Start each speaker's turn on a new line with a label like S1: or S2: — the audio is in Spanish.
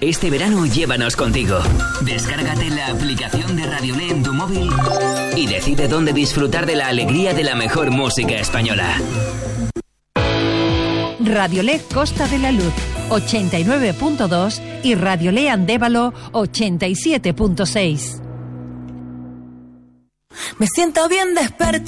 S1: Este verano llévanos contigo. Descárgate la aplicación de Radiolé en tu móvil y decide dónde disfrutar de la alegría de la mejor música española.
S2: Radiolé Costa de la Luz 89.2 y Radiolé Andévalo 87.6.
S3: Me siento bien despertada.